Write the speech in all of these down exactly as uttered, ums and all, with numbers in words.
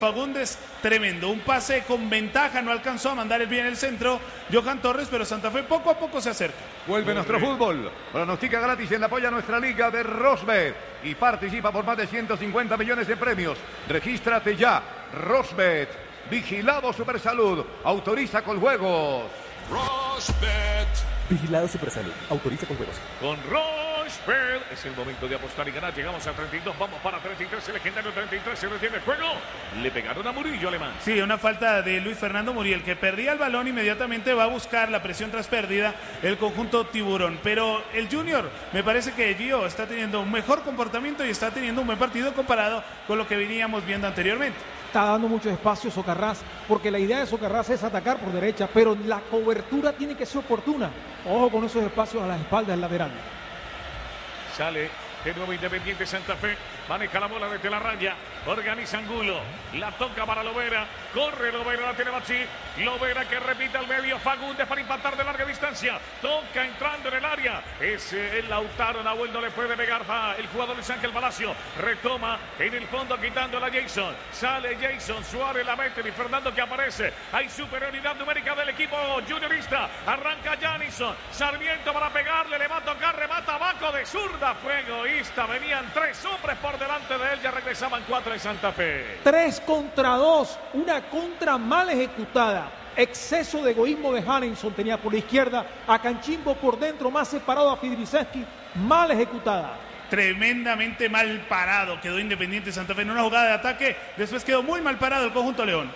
Fagundes, tremendo, un pase con ventaja, no alcanzó a mandar el bien el centro Johan Torres, pero Santa Fe poco a poco se acerca. Vuelve nuestro fútbol, pronostica gratis en apoya nuestra liga de Rosbet y participa por más de ciento cincuenta millones de premios. Regístrate ya, Rosbet, vigilado Supersalud, autoriza con juegos. Rosbet. Vigilado Supersalud, autoriza con juegos. Con Rosbet es el momento de apostar y ganar. Llegamos a treinta y dos, vamos para treinta y tres, el legendario treinta y tres, se detiene el juego. Le pegaron a Murillo, alemán. Sí, una falta de Luis Fernando Muriel, que perdía el balón, inmediatamente va a buscar la presión tras pérdida el conjunto tiburón. Pero el Junior, me parece que Gio está teniendo un mejor comportamiento y está teniendo un buen partido comparado con lo que veníamos viendo anteriormente. Está dando mucho espacio Socarrás, porque la idea de Socarrás es atacar por derecha, pero la cobertura tiene que ser oportuna. Ojo con esos espacios a las espaldas del lateral. Sale de nuevo Independiente Santa Fe, maneja la bola desde la raya, organiza Angulo, la toca para Lovera, corre Lovera, la tiene Machi, Lovera que repite al medio, Fagundes para impactar de larga distancia, toca entrando en el área, es el Lautaro, Nahuel no le puede pegar, va el jugador Luis Ángel Palacio, retoma en el fondo quitándola a Jason, sale Jason, Suárez la mete, y Fernando que aparece, hay superioridad numérica del equipo juniorista, arranca Janison, Sarmiento para pegarle, le va a tocar, remata abajo de zurda, fue egoísta, venían tres hombres por delante de él, ya regresaban cuatro de Santa Fe. Tres contra dos, una contra mal ejecutada. Exceso de egoísmo de Hanninson tenía por la izquierda, a Canchimbo por dentro, más separado a Fidriseski, mal ejecutada. Tremendamente mal parado quedó Independiente Santa Fe en una jugada de ataque, después quedó muy mal parado el conjunto León.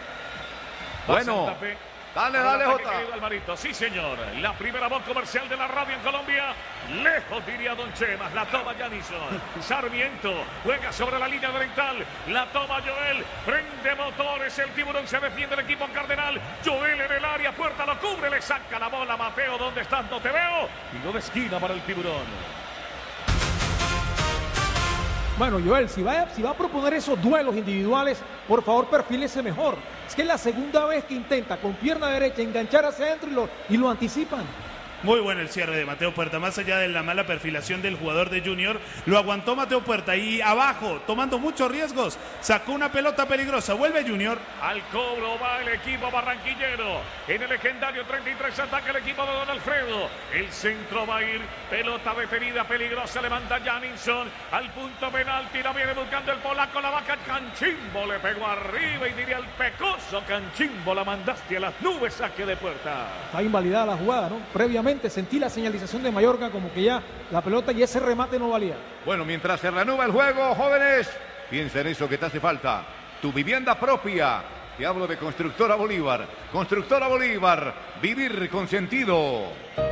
Bueno, dale, dale, Jota. Alvarito, sí señor, la primera voz comercial de la radio en Colombia, lejos diría Don Chemas, la toma Janison, Sarmiento, juega sobre la línea oriental, la toma Joel, prende motores, el tiburón se defiende el equipo cardenal, Joel en el área, puerta lo cubre, le saca la bola, Mateo, ¿dónde estás? No te veo, y no de esquina para el tiburón. Bueno, Joel, si va, si va a proponer esos duelos individuales, por favor, perfílese mejor. Es que es la segunda vez que intenta con pierna derecha enganchar hacia adentro y lo, y lo anticipan. Muy bueno el cierre de Mateo Puerta, más allá de la mala perfilación del jugador de Junior, lo aguantó Mateo Puerta y abajo, tomando muchos riesgos, sacó una pelota peligrosa, vuelve Junior. Al cobro va el equipo barranquillero, en el legendario treinta y tres ataca el equipo de Don Alfredo, el centro va a ir, pelota detenida, peligrosa, levanta Janison, al punto penalti, la viene buscando el polaco, la vaca Canchimbo, le pegó arriba y diría el pecoso Canchimbo, la mandaste a las nubes, saque de Puerta. Está invalidada la jugada, ¿no? Previamente sentí la señalización de Mayorga como que ya la pelota y ese remate no valía. Bueno, mientras se reanuda el juego, jóvenes, piensa en eso que te hace falta. Tu vivienda propia. Te hablo de Constructora Bolívar. Constructora Bolívar. Vivir con sentido.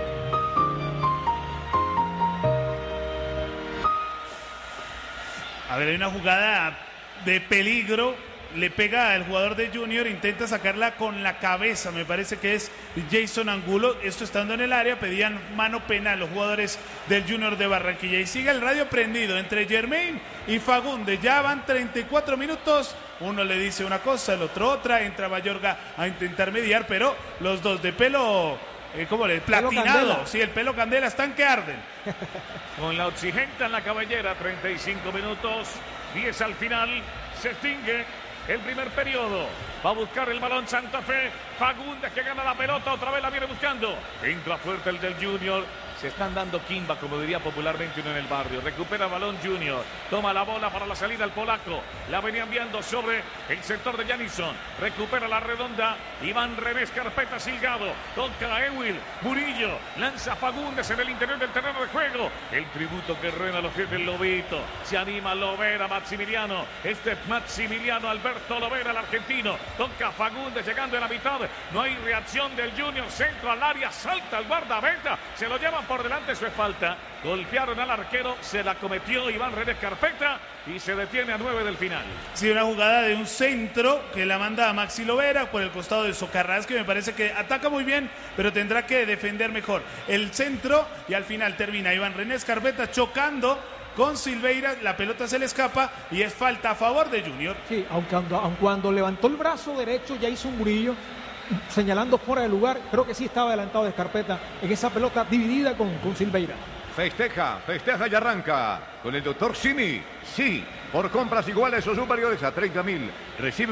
A ver, hay una jugada de peligro. Le pega al jugador de Junior, intenta sacarla con la cabeza, me parece que es Jason Angulo, esto estando en el área, pedían mano penal los jugadores del Junior de Barranquilla, y sigue el radio prendido entre Germain y Fagundes, ya van treinta y cuatro minutos, uno le dice una cosa, el otro otra, entra Mayorga a intentar mediar, pero los dos de pelo, eh, ¿cómo le? Platinado, sí, el pelo candela, están que arden. Con la oxigenta en la cabellera, treinta y cinco minutos, diez al final, se extingue el primer periodo, va a buscar el balón Santa Fe, Fagundes que gana la pelota, otra vez la viene buscando, entra fuerte el del Junior, se están dando quimba, como diría popularmente uno en el barrio, recupera el balón Junior, toma la bola para la salida el polaco, la venía enviando sobre el sector de Janison, recupera la redonda, Iván René Carpeta Silgado, toca a Ewil, Murillo, lanza Fagundes en el interior del terreno de juego, el tributo que reina los pies del Lobito, se anima Lovera, Maximiliano, este es Maximiliano Alberto Lovera, el argentino, toca Fagundes llegando en la mitad, no hay reacción del Junior, centro al área, salta el guardameta, se lo llevan por delante, eso es falta, golpearon al arquero, se la cometió Iván René Carpeta y se detiene a nueve del final. Sí, una jugada de un centro que la manda a Maxi Lovera por el costado de Socarrás, que me parece que ataca muy bien, pero tendrá que defender mejor el centro, y al final termina Iván René Carpeta chocando con Silveira, la pelota se le escapa y es falta a favor de Junior. Sí, aunque, aunque cuando levantó el brazo derecho ya hizo un Murillo señalando fuera de lugar, creo que sí estaba adelantado de Scarpetta en esa pelota dividida con, con Silveira. Festeja, festeja y arranca con el doctor Simi. Sí, por compras iguales o superiores a treinta mil. Recibe